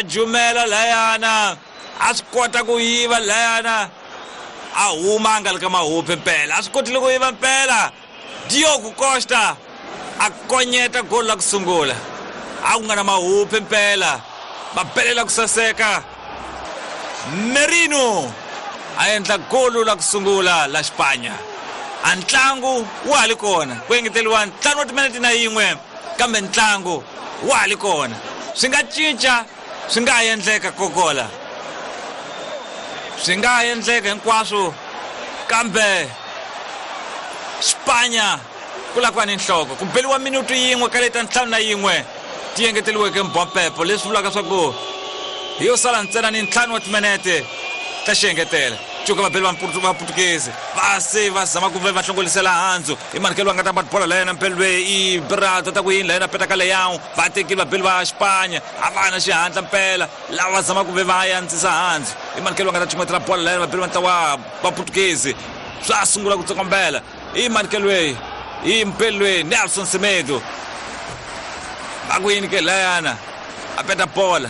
Jumela layana asikota ku yiva layana a huma nga le ka mahope mpela a swi kotile ku yiva mpela Diogo Costa a konyeta gol la ku sungula a ku nga na mahope mpela va belela ku saseka Merino a endla gol la ku sungula la Spanya a ntlangu wa li kona ku engeteliwa 5 wa timinete na yin'we kambe ntlangu wa li kona swi nga cinca swi nga endleka kokola swi nga endleka hinkwaswo kambe Spanya ku lakwa ni nhloko ku beliwa minuti yin'we ka leta 5 na yin'we ti engeteliweke Mbappe leswi vulaka swa ku hi yo sala ntsena ni 5 wa timinete ta xengetela cuka vabeli va Portuguese va zama ku va hlongolisela handzu i manekelo va nga ta bola la yena mpelwe i Berato ta ku yini la yena peta ka Leão va tekile vabeli va Spanya a va na xihatla mpela lava zama ku va ya ntsisa handzu i manekelo va nga ta cumetela bola la yena vabeli va ntlawa va Portuguese swa sungula ku tsokombela i manekelwe i mpelwe Nelson Semedo va ku yini ke la yana a peta bola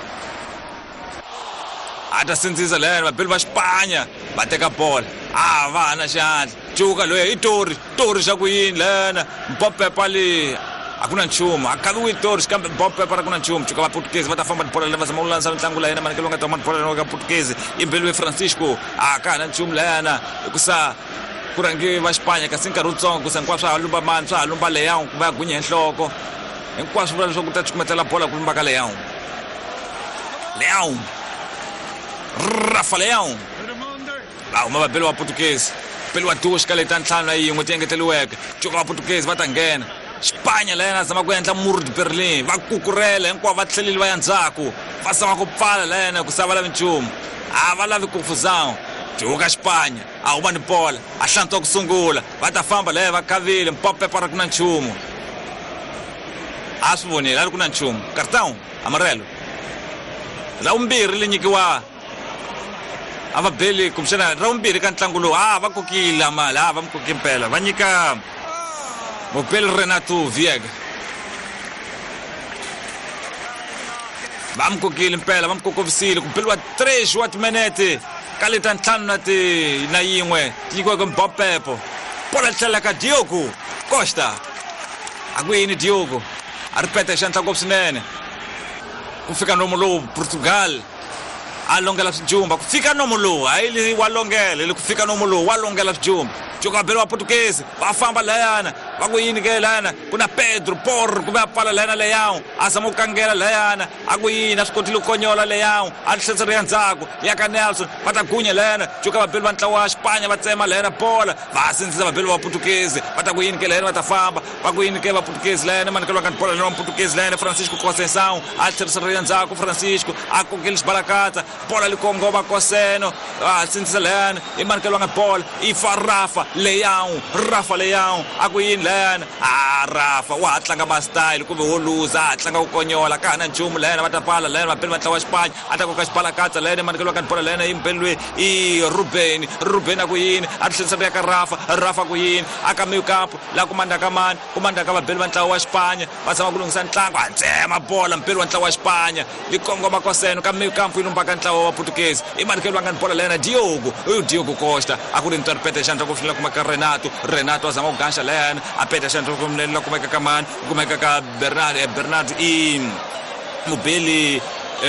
ata sindzisa la yena vabeli va Spanya va teka bola a va na xihatla cuka loyi i tori xa ku yini la yena Mbappe pali a ku na nchumu a kaviwi tori kambe Mbappe para ku na nchumu cuka va Portuguese va ta famba bola le va zama ku landzisa ntlangu la yena manekelo nga ta bola ka Portuguese i mbeliwe Francisco a ka na nchumu la yena hikusa ku rangi va Spanya kasi nkarhi wutsongo kusa hinkwaswo swa lumba mani swa lumba Leão ku va gunya enhloko hinkwaswo vula leswaku ku ta cukumetela bola ku lumba ka Leão Rafa Leão uma vabeli wa Portuguese peli wa duxa ka leta 5 na yin'we ti engeteliweke cuka va Portuguese va ta nghena Spanya la yena zama ku endla muro de Berlin va kukurela hinkwavo va tlheleli va ya ndzhaku va zama ku pfala la yena ku sa va lavi nchumu a va lavi confusão cuka Spanya a huma ni bola a hlantswa ku sungula va ta famba la va kavile Mbappe para ku na nchumu a swi vonile a ri ku na nchumu cartão amarelo la vumbirhi li nyikiwa a va beli kumxana ra vumbirhi ka ntlangu lowu va kokile mali va mi koki mpela va nyika mupeli Renato Viega va mi kokile mpela va mi kokovisile ku beliwa 3 wa timinete ka leta 5 na yin'we ti nyikiweke Mbappe bola tlhela ka Diogo Costa a ku yini Diogo a ripeta xa ntlangu swinene ku fika nomu lowu Portugal a longela swijumba ku fika nomu lowu hayi wa longela ku fika nomu lowu wa longela swijumba cuka vabeli wa Portuguese va famba layana va ku yini ke layana ku na Pedro Porro ku va pfala layana Leão a zama ku kangela layana a ku yini a swi kotile ku konyola Leão a ri hlentseriya ndzhaku ya ka Nelson va ta gunya layana cuka vabeli va ntlawa wa Spanya va tsema layana bola va sindzisa vabeli va Portuguese va ta ku yini ke layana va ta famba va ku yini ke va Portuguese layana manekelo ka bola wa Portuguese layana Francisco Conceição a tlheriseriya ndzhaku Francisco a kokile xibalakatsa bola li kongoma Coseno a sindzisa layana i manekelo ka bola i fa Rafa Leão a ku yini layana Rafa wa tlanga ma style ku ve wo luza a tlanga ku konyola ka na nchumu layana va ta pala layana vabeli va ntlawa Spanya a ta koka xibalakatsa layana manekelo ka bola layana i mpelwe i Ruben a ku yini a tlheriseriya ka Rafa ku yini a ka meio campo la ku mandaka mani ku mandaka vabeli va ntlawa wa Spanya va zama ku lunghisa ntlangu a tsema bola mpeli wa ntlawa wa Spanya li kongoma Coseno ka meio campo yi lumbaka ntlawa wa Portuguese i manekelo ka bola layana Diogo Costa a ku ri interpreta xandla ku fila kuma ka Renato a zama ku ganxa layana a peta xandla ku mleni la kumeka ka mani kumeka ka Bernardo i mubeli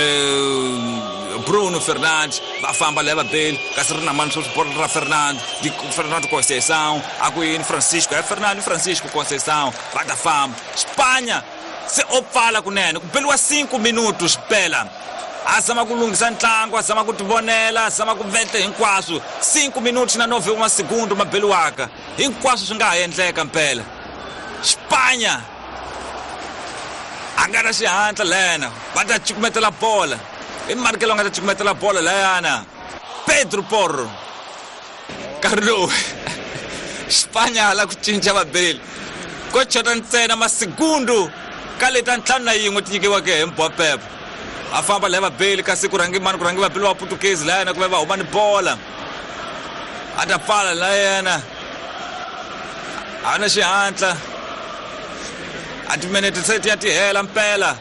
Bruno Fernandes va famba leva beli kasi ri na mani swo swibola ra Fernando Conceição a ku yini Francisco Conceição va ta famba Spanya se o pfala kunene ku beliwa 5 minutos mpela a zama ku lunghisa ntlangu a zama ku tivonela a zama ku vete hinkwaswo 5 minuti na 9 wa segundo ma beliwaka hinkwaswo swi nga ha endleka mpela Spanya a nga na xihatla layana va ta cukumetela bola i manekelo nga ta cukumetela bola layana Pedro Porro Carlo Spanya la ku cinca vabeli ko chota ntsena masegundu ka leta 5 na yin'we ti nyikiweke Mbappe a famba leva beli kasi ku rangi vabeli wa Portuguese layana ku va huma ni bola a ta pfala layana a na xihatla a timinete se ti ya ti hela mpela